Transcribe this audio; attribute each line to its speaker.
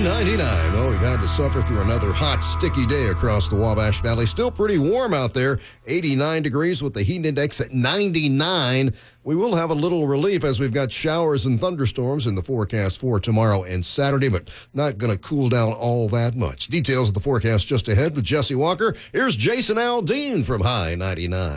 Speaker 1: 99. Well, we've had to suffer through another hot, sticky day across the Wabash Valley. Still pretty warm out there, 89 degrees with the heat index at 99. We will have a little relief as we've got showers and thunderstorms in the forecast for tomorrow and Saturday, but not going to cool down all that much. Details of the forecast just ahead with Jesse Walker. Here's Jason Aldean from High 99.